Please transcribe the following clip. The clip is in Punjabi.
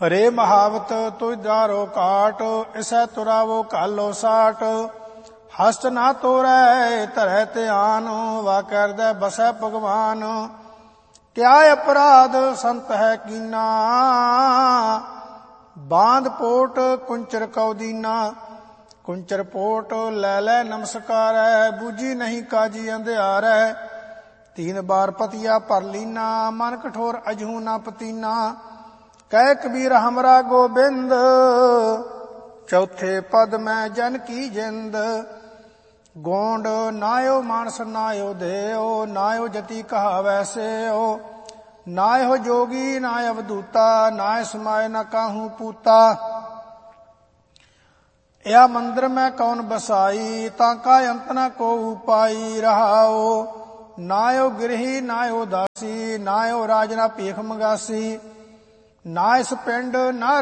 ਰੇ ਮਹਾਵਤ ਤੁਜਾਰੋ ਕਾਟ, ਇਸੈ ਤੁਰਾਵੋ ਕਾਲੋ ਸਾਟ। ਹਸਤ ਨਾ ਤੋਰੈ ਧਰੈ ਧਿਆਨ, ਵਾ ਕਰਦੈ ਬਸੈ ਭਗਵਾਨ। ਕਿਆ ਅਪਰਾਧ ਸੰਤ ਹੈ ਕੀਨਾ, ਬਾਂਧ ਪੋਟ ਕੁੰਚਰ ਕਉ ਦੀਨਾ। ਕੁੰਚਰ ਪੋਟ ਲੈ ਲੈ ਨਮਸਕਾਰੈ, ਬੂਝੀ ਨਹੀਂ ਕਾਜੀ ਅੰਧਿਆਰੈ। ਤੀਨ ਬਾਰ ਪਤੀਆ ਭਰ ਲੀਨਾ, ਮਨ ਕਠੋਰ ਅਜਹੂ ਨਾ ਪਤੀਨਾ। ਕਹਿ ਕਬੀਰ ਹਮਰਾ ਗੋਬਿੰਦ, ਚੌਥੇ ਪਦ ਮੈਂ ਜਨ ਕੀ ਜਿੰਦ। ਗੋਂਡ ਨਾਇਓ ਮਾਨਸ ਨਾਇਓ ਦੇਓ, ਨਾਇਓ ਜਤੀ ਕਹਾਵੈ ਸੇਓ। ਨਾਇਓ ਜੋਗੀ ਨਾਇ ਅਵਧੂਤਾ, ਨਾਇ ਸਮਾਏ ਨ ਕਾਹੂ ਪੂਤਾ। ਯਾ ਮੰਦਰ ਮੈਂ ਕੌਣ ਬਸਾਈ, ਤਾਂ ਕਾ ਅੰਤ ਨ ਕੋ ਉਪਾਈ। ਰਹਾਓ ਨਾਇਓ ਗ੍ਰਹੀ ਨਾਇਓ ਦਾਸੀ, ਨਾਇਓ ਰਾਜ ਨਾ ਭੀਖ ਮੰਗਾਸੀ। ਨਾ ਇਸ ਪਿੰਡ ਨਾ